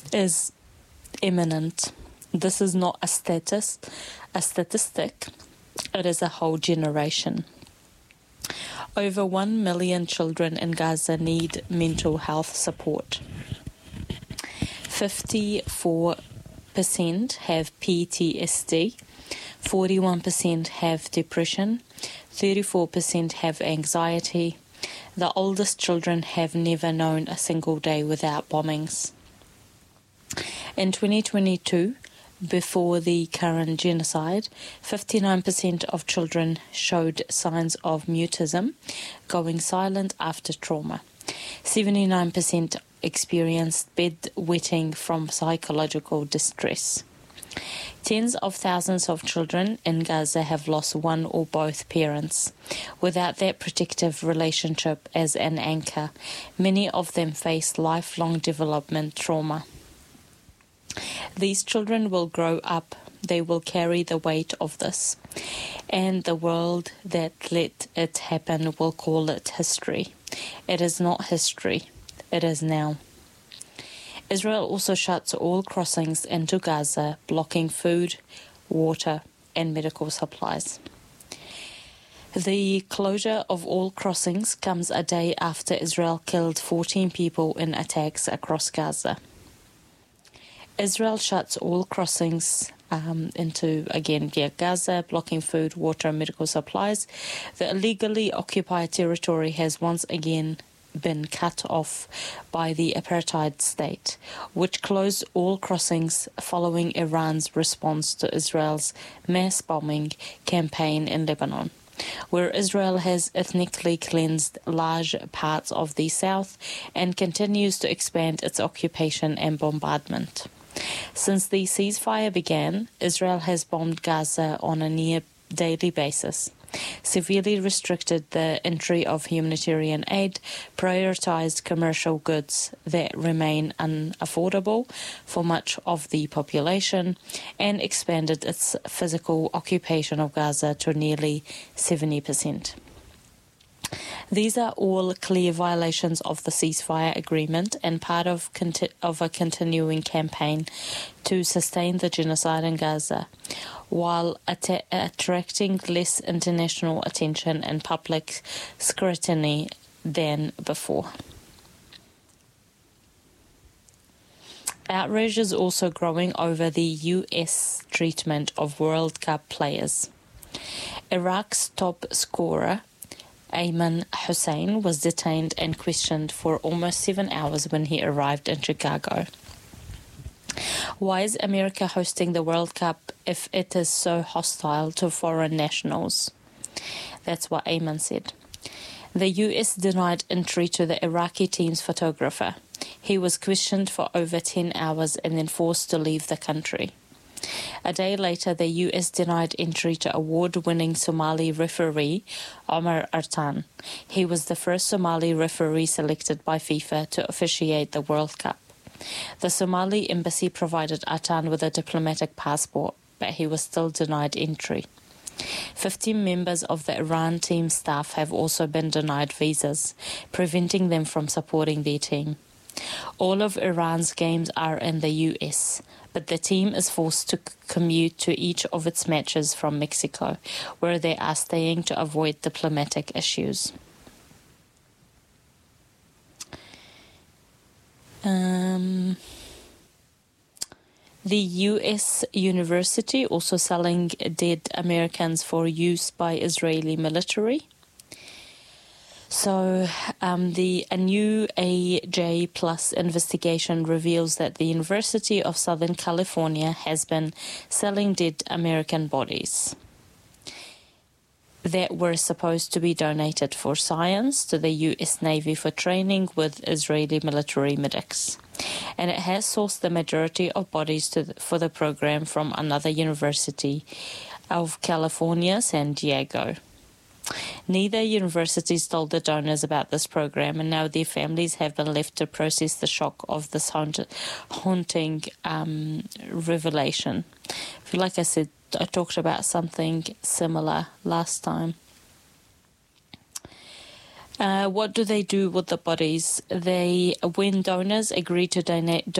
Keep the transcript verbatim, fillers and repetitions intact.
is imminent. This is not a status, a statistic. It is a whole generation. Over one million children in Gaza need mental health support. fifty-four percent have P T S D, forty-one percent have depression, thirty-four percent have anxiety. The oldest children have never known a single day without bombings. In twenty twenty-two, before the current genocide, fifty-nine percent of children showed signs of mutism, going silent after trauma. seventy-nine percent experienced bedwetting from psychological distress. Tens of thousands of children in Gaza have lost one or both parents. Without that protective relationship as an anchor, many of them face lifelong development trauma. These children will grow up. They will carry the weight of this. And the world that let it happen will call it history. It is not history. It is now. Israel also shuts all crossings into Gaza, blocking food, water, and medical supplies. The closure of all crossings comes a day after Israel killed fourteen people in attacks across Gaza. Israel shuts all crossings um, into, again, yeah, Gaza, blocking food, water, and medical supplies. The illegally occupied territory has once again been cut off by the apartheid state, which closed all crossings following Iran's response to Israel's mass bombing campaign in Lebanon, where Israel has ethnically cleansed large parts of the south and continues to expand its occupation and bombardment. Since the ceasefire began, Israel has bombed Gaza on a near daily basis, severely restricted the entry of humanitarian aid, prioritized commercial goods that remain unaffordable for much of the population, and expanded its physical occupation of Gaza to nearly seventy percent. These are all clear violations of the ceasefire agreement and part of, conti- of a continuing campaign to sustain the genocide in Gaza, while att- attracting less international attention and public scrutiny than before. Outrage is also growing over the U S treatment of World Cup players. Iraq's top scorer, Ayman Hussein, was detained and questioned for almost seven hours when he arrived in Chicago. Why is America hosting the World Cup if it is so hostile to foreign nationals? That's what Ayman said. The U S denied entry to the Iraqi team's photographer. He was questioned for over ten hours and then forced to leave the country. A day later, the U S denied entry to award-winning Somali referee Omar Artan. He was the first Somali referee selected by FIFA to officiate the World Cup. The Somali embassy provided Artan with a diplomatic passport, but he was still denied entry. Fifteen members of the Iran team staff have also been denied visas, preventing them from supporting their team. All of Iran's games are in the U S, but the team is forced to commute to each of its matches from Mexico, where they are staying to avoid diplomatic issues. Um, the U S university also selling dead Americans for use by Israeli military. So um, the a new A J Plus investigation reveals that the University of Southern California has been selling dead American bodies that were supposed to be donated for science to the U S Navy for training with Israeli military medics. And it has sourced the majority of bodies to the, for the program from another university of California, San Diego. Neither universities told the donors about this program, and now their families have been left to process the shock of this haunt- haunting um, revelation. I feel like I said, I talked about something similar last time. Uh, what do they do with the bodies? They, when donors agree to donate